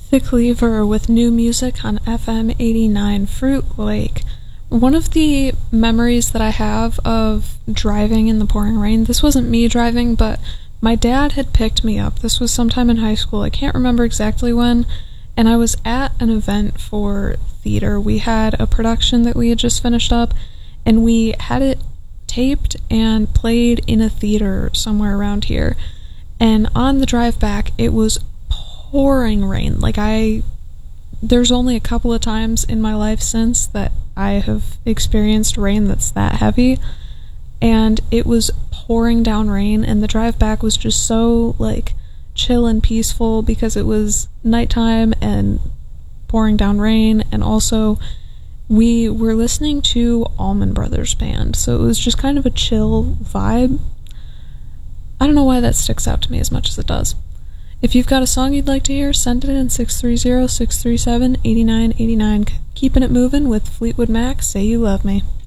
Thick Lever with new music on FM 89 Fruit Lake. One of the memories that I have of driving in the pouring rain, this wasn't me driving, but my dad had picked me up. This was sometime in high school. I can't remember exactly when, and I was at an event for theater. We had a production that we had just finished up, and we had it taped and played in a theater somewhere around here. And on the drive back, it was pouring rain. There's only a couple of times in my life since that I have experienced rain that's that heavy, and it was pouring down rain, and the drive back was just so chill and peaceful because it was nighttime and pouring down rain, and also we were listening to Allman Brothers Band, so it was just kind of a chill vibe. I don't know why that sticks out to me as much as it does. If you've got a song you'd like to hear, send it in 630-637-8989. Keeping it moving with Fleetwood Mac, Say You Love Me.